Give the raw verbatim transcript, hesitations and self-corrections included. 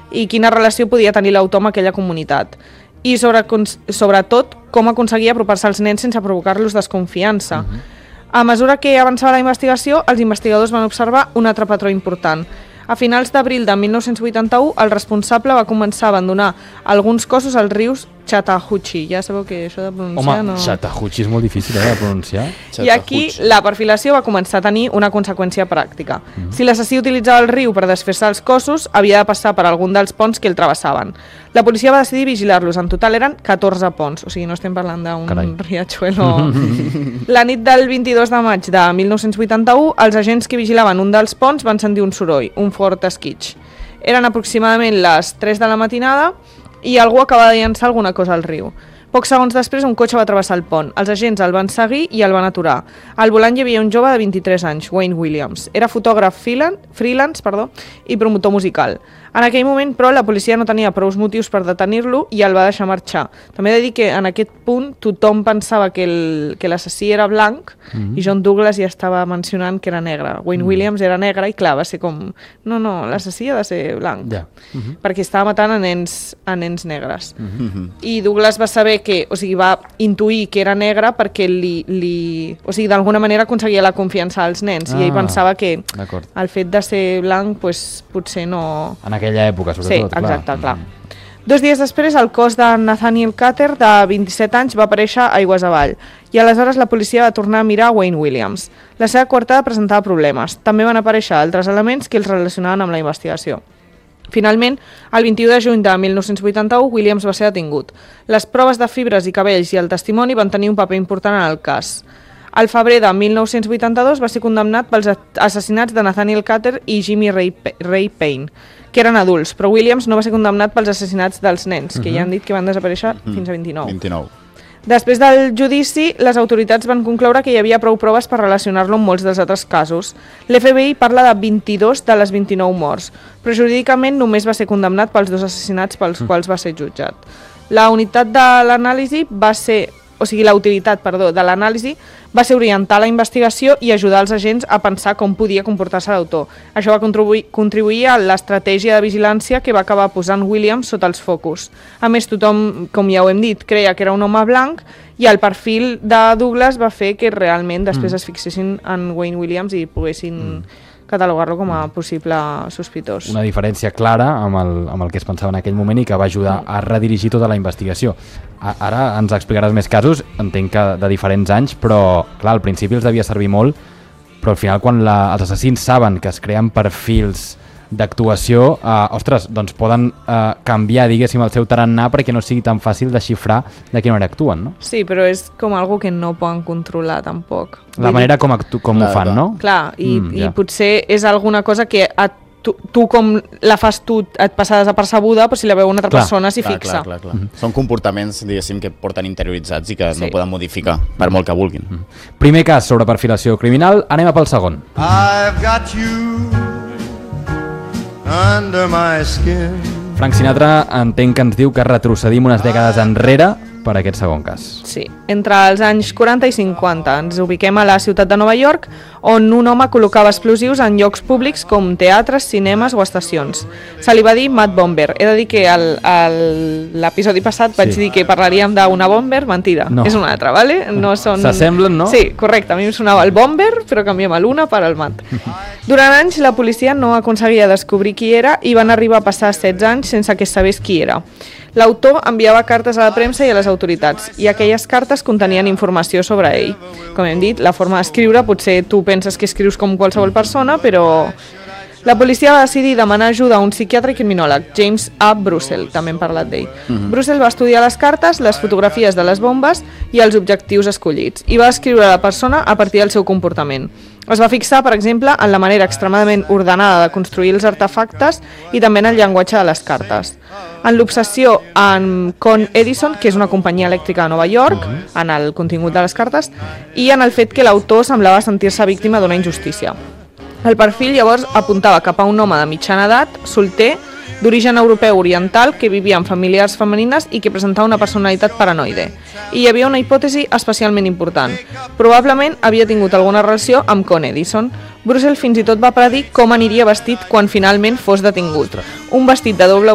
i quina relació podia tenir l'autor amb aquella comunitat. I sobre, sobretot com aconseguia apropar-se als nens sense provocar-los desconfiança. Uh-huh. A mesura que avançava la investigació, els investigadors van observar un altre patró important. A finals d'abril de mil nou-cents vuitanta-u, el responsable va començar a abandonar alguns cossos als rius Chattahoochee. Ja sabeu que això de pronunciar... Home, no... Chattahoochee és molt difícil eh, de pronunciar. I aquí la perfilació va començar a tenir una conseqüència pràctica. Mm-hmm. Si l'assassí utilitzava el riu per desfer-se els cossos, havia de passar per algun dels ponts que el travessaven. La policia va decidir vigilar-los. En total eren catorze ponts, o sigui, no estem parlant d'un riachuelo. La nit del vint-i-dos de maig de mil nou-cents vuitanta-u, els agents que vigilaven un dels ponts van sentir un soroll, un fort esquitx. Eren aproximadament les tres de la matinada i algú acaba de llançar alguna cosa al riu. Pocs segons després, un cotxe va travessar el pont. Els agents el van seguir i el van aturar. Al volant hi havia un jove de vint-i-tres anys, Wayne Williams. Era fotògraf freelance perdó, i promotor musical. En aquell moment, però, la policia no tenia prous motius per detenir-lo i el va deixar marxar. També he de dir que en aquest punt tothom pensava que el, que l'assassí era blanc mm-hmm. i John Douglas ja estava mencionant que era negre. Wayne mm. Williams era negre i clar, va ser com... No, no, l'assassí ha de ser blanc. Yeah. Mm-hmm. Perquè estava matant a nens, a nens negres. Mm-hmm. I Douglas va saber que, o sigui, va intuir que era negre perquè li, li o sigui, d'alguna manera aconseguia la confiança als nens ah, i ell pensava que el fet de ser blanc pues, potser no... En aquella època, sobretot. Sí, exacte, clar. Mm. Dos dies després, el cos de Nathaniel Carter, de vint-i-set anys, va aparèixer aigües avall i aleshores la policia va tornar a mirar Wayne Williams. La seva coartada presentava problemes. També van aparèixer altres elements que els relacionaven amb la investigació. Finalment, el vint-i-u de juny de mil nou-cents vuitanta-u, Williams va ser detingut. Les proves de fibres i cabells i el testimoni van tenir un paper important en el cas. Al febrer de mil nou-cents vuitanta-dos va ser condemnat pels assassinats de Nathaniel Carter i Jimmy Ray, Ray Payne, que eren adults, però Williams no va ser condemnat pels assassinats dels nens, uh-huh. que ja han dit que van desaparèixer uh-huh. fins a vint-i-nou. vint-i-nou. Després del judici, les autoritats van concloure que hi havia prou proves per relacionar-lo amb molts dels altres casos. L'F B I parla de vint-i-dos de les vint-i-nou morts, però jurídicament només va ser condemnat pels dos assassinats pels uh-huh. quals va ser jutjat. La unitat de l'anàlisi va ser... o sigui, la utilitat, perdó, de l'anàlisi va ser orientar la investigació i ajudar els agents a pensar com podia comportar-se l'autor. Això va contribuir, contribuir a l'estratègia de vigilància que va acabar posant Williams sota els focus. A més, tothom, com ja ho hem dit, creia que era un home blanc i el perfil de Douglas va fer que realment després mm. es fixessin en Wayne Williams i poguessin... Mm. catalogar-lo com a possible sospitós. Una diferència clara amb el, amb el que es pensava en aquell moment i que va ajudar a redirigir tota la investigació. A, ara ens explicaràs més casos, entenc que de diferents anys, però clar, al principi els devia servir molt, però al final quan la, els assassins saben que es creen perfils d'actuació, eh, ostres, doncs poden eh, canviar, diguéssim, el seu tarannà perquè no sigui tan fàcil de xifrar de quina manera actuen, no? Sí, però és com algo que no poden controlar tampoc. La manera com, actu com clar, ho fan, clar. No? Clar, i, mm, i ja. potser és alguna cosa que a tu, tu com la fas tu et passa desapercebuda, però si la veu una altra clar. persona s'hi fixa. Clar, clar, clar. Mm-hmm. Són comportaments, diguéssim, que porten interioritzats i que sí. no poden modificar, per molt que vulguin. Mm-hmm. Primer cas sobre perfilació criminal, anem a pel segon. I've got you under my skin. Frank Sinatra entenc que ens diu que retrocedim unes dècades enrere per aquest segon cas. Sí, entre els anys quaranta i cinquanta ens ubiquem a la ciutat de Nova York, on un home col·locava explosius en llocs públics com teatres, cinemes o estacions. Se li va dir Mad Bomber. He de dir que l'episodi passat sí. vaig dir que parlaríem d'una bomber, mentida, no. és una altra, ¿vale? No són... S'assemblen, no? Sí, correcte, a mi em sonava el bomber, però canviem l'una per al Mad. Durant anys la policia no aconseguia descobrir qui era i van arribar a passar setze anys sense que es sabés qui era. L'autor enviava cartes a la premsa i a les autoritats, i aquelles cartes contenien informació sobre ell. Com hem dit, la forma d'escriure, potser tu penses que escrius com qualsevol persona, però... La policia va decidir demanar ajuda a un psiquiatre i criminòleg, James A. Brussel, també hem parlat d'ell. Uh-huh. Brussel va estudiar les cartes, les fotografies de les bombes i els objectius escollits, i va descriure la persona a partir del seu comportament. Es va fixar, per exemple, en la manera extremadament ordenada de construir els artefactes i també en el llenguatge de les cartes. En l'obsessió en Con Edison, que és una companyia elèctrica de Nova York, uh-huh. en el contingut de les cartes, i en el fet que l'autor semblava sentir-se víctima d'una injustícia. El perfil llavors apuntava cap a un home de mitjana edat, solter, d'origen europeu oriental, que vivia amb familiars femenines i que presentava una personalitat paranoide. I hi havia una hipòtesi especialment important. Probablement havia tingut alguna relació amb Con Edison. Brussel fins i tot va predir com aniria vestit quan finalment fos detingut. Un vestit de doble